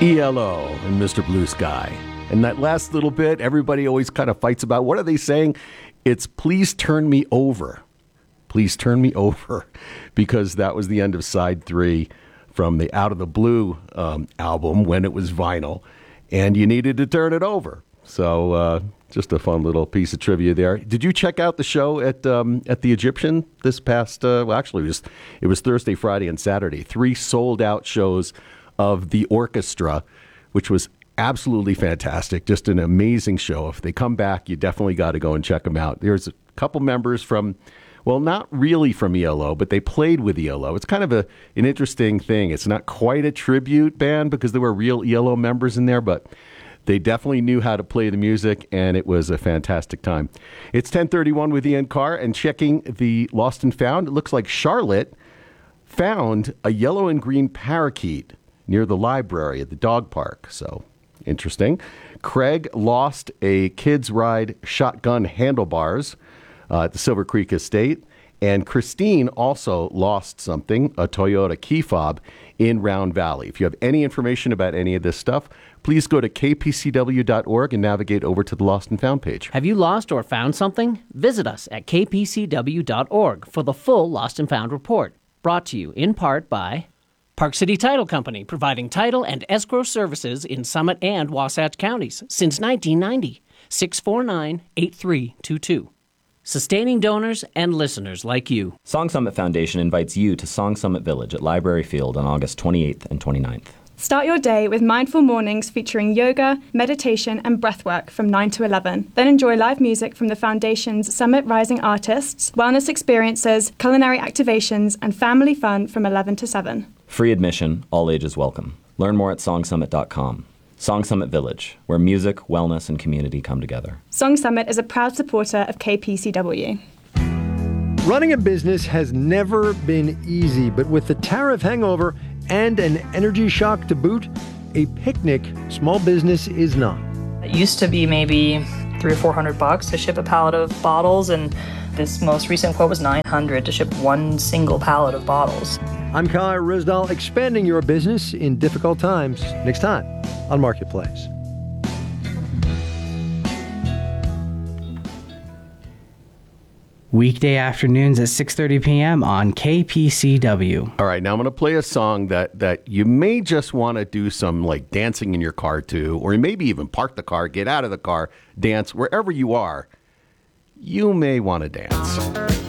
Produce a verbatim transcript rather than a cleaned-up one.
E L O and Mister Blue Sky. And that last little bit, everybody always kind of fights about, what are they saying? It's please turn me over. Please turn me over. Because that was the end of side three from the Out of the Blue um, album when it was vinyl. And you needed to turn it over. So uh, just a fun little piece of trivia there. Did you check out the show at um, at the Egyptian this past, uh, well, actually, it was, it was Thursday, Friday, and Saturday. Three sold-out shows of the orchestra, which was absolutely fantastic. Just an amazing show. If they come back, you definitely got to go and check them out. There's a couple members from, well, not really from E L O, but they played with E L O. It's kind of a an interesting thing. It's not quite a tribute band because there were real E L O members in there, but they definitely knew how to play the music, and it was a fantastic time. It's ten thirty-one with Ian Carr, and checking the Lost and Found, it looks like Charlotte found a yellow and green parakeet near the library at the dog park. So, interesting. Craig lost a kids' ride shotgun handlebars uh, at the Silver Creek Estate. And Christine also lost something, a Toyota key fob in Round Valley. If you have any information about any of this stuff, please go to k p c w dot org and navigate over to the Lost and Found page. Have you lost or found something? Visit us at k p c w dot org for the full Lost and Found report. Brought to you in part by Park City Title Company, providing title and escrow services in Summit and Wasatch counties since nineteen ninety. six four nine, eight three two two. Sustaining donors and listeners like you. Song Summit Foundation invites you to Song Summit Village at Library Field on August twenty-eighth and twenty-ninth. Start your day with mindful mornings featuring yoga, meditation, and breathwork from nine to eleven. Then enjoy live music from the Foundation's Summit Rising artists, wellness experiences, culinary activations, and family fun from eleven to seven. Free admission, all ages welcome. Learn more at song summit dot com. Song Summit Village, where music, wellness, and community come together. Song Summit is a proud supporter of K P C W. Running a business has never been easy, but with the tariff hangover and an energy shock to boot, a picnic small business is not. It used to be maybe three or four hundred bucks to ship a pallet of bottles, and this most recent quote was nine hundred to ship one single pallet of bottles. I'm Kai Rizdal, expanding your business in difficult times. Next time on Marketplace. Weekday afternoons at six thirty p.m. on K P C W. All right, now I'm going to play a song that, that you may just want to do some like dancing in your car to, or maybe even park the car, get out of the car, dance wherever you are. You may want to dance.